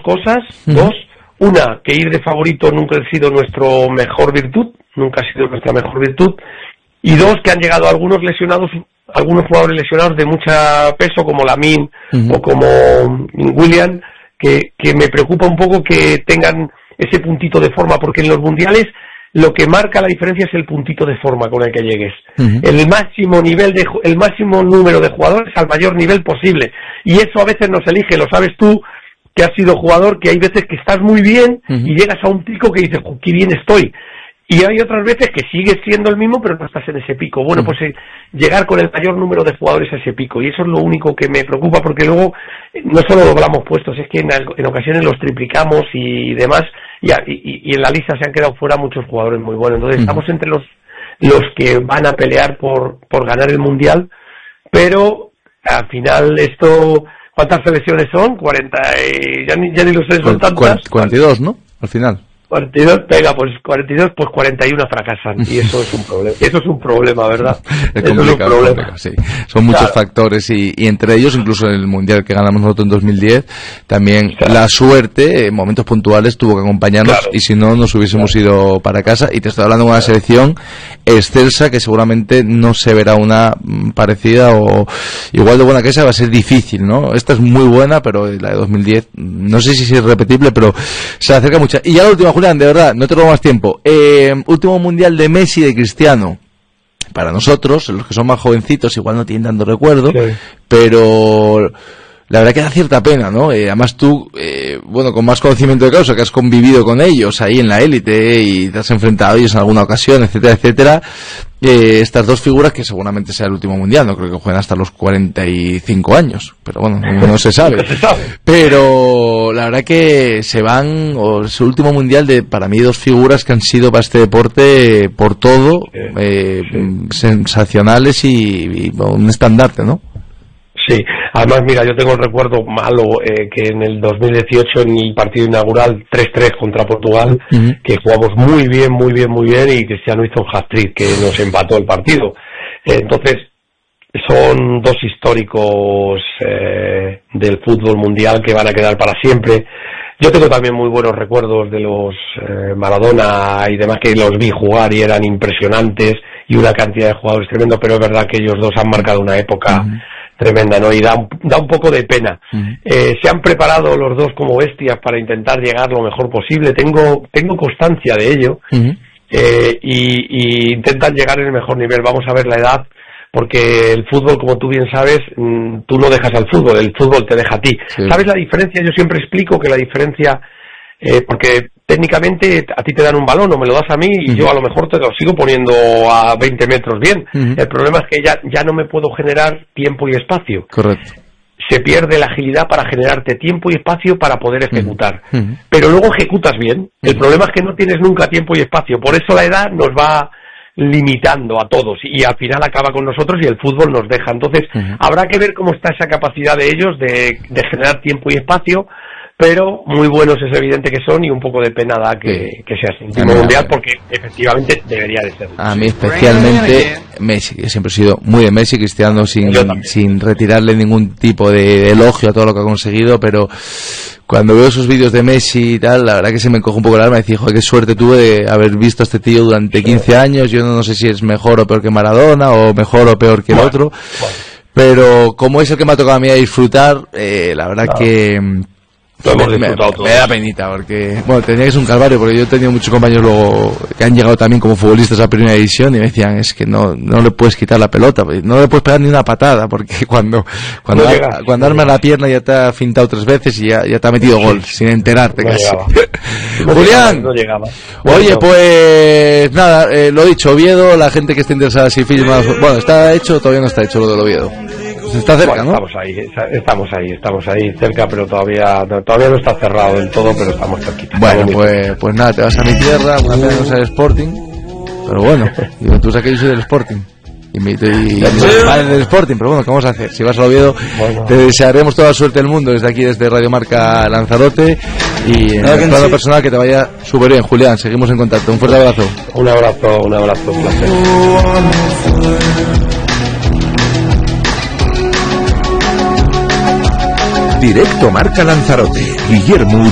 cosas. Dos, una, que ir de favorito nunca ha sido nuestra mejor virtud. Y dos, que han llegado algunos jugadores lesionados de mucho peso, como Lamine o como William, que me preocupa un poco que tengan ese puntito de forma, porque en los mundiales lo que marca la diferencia es el puntito de forma con el que llegues. El máximo número de jugadores al mayor nivel posible. Y eso a veces no se elige, lo sabes tú, que has sido jugador, que hay veces que estás muy bien y llegas a un pico que dices, qué bien estoy. Y hay otras veces que sigues siendo el mismo, pero no estás en ese pico. Bueno, pues llegar con el mayor número de jugadores a ese pico. Y eso es lo único que me preocupa, porque luego no solo doblamos puestos, es que en ocasiones los triplicamos y demás, y en la lista se han quedado fuera muchos jugadores muy buenos. Entonces estamos entre los que van a pelear por ganar el Mundial, pero al final esto... ¿Cuántas selecciones son? 40 ya ni lo sé, son tantas. 42, ¿no? Al final. 42, venga, pues 42, pues 41 fracasan, y eso es un problema. Eso es un problema, ¿verdad? Es complicado, sí. Son muchos factores y entre ellos, incluso en el Mundial que ganamos nosotros en 2010, también la suerte, en momentos puntuales, tuvo que acompañarnos, y si no, nos hubiésemos ido para casa. Y te estoy hablando de una selección excelsa que seguramente no se verá una parecida o igual de buena que esa. Va a ser difícil, ¿no? Esta es muy buena, pero la de 2010, no sé si es irrepetible, pero se acerca mucho. Y ya la última, Julián, de verdad, no te robo más tiempo. Último Mundial de Messi y de Cristiano. Para nosotros, los que son más jovencitos, igual no tienen tanto recuerdo, pero la verdad que da cierta pena, ¿no? Además tú, con más conocimiento de causa, que has convivido con ellos ahí en la élite y te has enfrentado a ellos en alguna ocasión, etcétera, etcétera. Estas dos figuras, que seguramente sea el último Mundial, no creo que jueguen hasta los 45 años, pero bueno, no se sabe. Pero la verdad que se van, o es el último Mundial de, para mí, dos figuras que han sido para este deporte, por todo, sensacionales y un estandarte, ¿no? Sí, además mira, yo tengo el recuerdo malo que en el 2018, en el partido inaugural 3-3 contra Portugal, que jugamos muy bien y Cristiano hizo un hat-trick que nos empató el partido. Entonces son dos históricos del fútbol mundial que van a quedar para siempre. Yo tengo también muy buenos recuerdos de los Maradona y demás, que los vi jugar y eran impresionantes, y una cantidad de jugadores tremendo, pero es verdad que ellos dos han marcado una época tremenda, ¿no? Y da un poco de pena. Se han preparado los dos como bestias para intentar llegar lo mejor posible. Tengo constancia de ello. Y intentan llegar en el mejor nivel. Vamos a ver la edad, porque el fútbol, como tú bien sabes, tú no dejas al fútbol, el fútbol te deja a ti. ¿Sabes la diferencia? Yo siempre explico que la diferencia, porque técnicamente a ti te dan un balón o me lo das a mí y yo a lo mejor te lo sigo poniendo a 20 metros bien. El problema es que ya no me puedo generar tiempo y espacio. Correcto. Se pierde la agilidad para generarte tiempo y espacio para poder ejecutar. Pero luego ejecutas bien. El problema es que no tienes nunca tiempo y espacio. Por eso la edad nos va limitando a todos y al final acaba con nosotros y el fútbol nos deja. Entonces habrá que ver cómo está esa capacidad de ellos de generar tiempo y espacio, pero muy buenos es evidente que son, y un poco de pena da que sea el último mundial, porque efectivamente debería de ser. A mí especialmente Messi, que siempre he sido muy de Messi, Cristiano sin retirarle ningún tipo de elogio a todo lo que ha conseguido, pero cuando veo esos vídeos de Messi y tal, la verdad que se me encoge un poco el alma y decir, joder, qué suerte tuve de haber visto a este tío durante 15 años, yo no sé si es mejor o peor que Maradona, o mejor o peor que el otro, pero como es el que me ha tocado a mí a disfrutar, la verdad que me da penita, porque tenía que ser un calvario, porque yo he tenido muchos compañeros luego que han llegado también como futbolistas a primera división y me decían, es que no le puedes quitar la pelota, no le puedes pegar ni una patada, porque cuando arma la pierna ya te ha fintado 3 veces y ya te ha metido gol sin enterarte casi. Julián, oye, pues nada, lo dicho, Oviedo, la gente que esté interesada si filmas, está hecho, todavía no está hecho lo del Oviedo. Está cerca, ¿no? Estamos ahí cerca, pero todavía no está cerrado del todo, pero estamos cerquita. Bueno, pues nada, te vas a mi tierra, una pena no sea el Sporting, pero bueno, tú sabes que yo soy del Sporting y vale del Sporting, pero bueno, ¿qué vamos a hacer? Si vas a Oviedo, te desearemos toda la suerte del mundo desde aquí, desde Radio Marca Lanzarote, y en el plano personal que te vaya súper bien. Julián, seguimos en contacto, un fuerte abrazo. Un abrazo, un placer. Directo Marca Lanzarote, Guillermo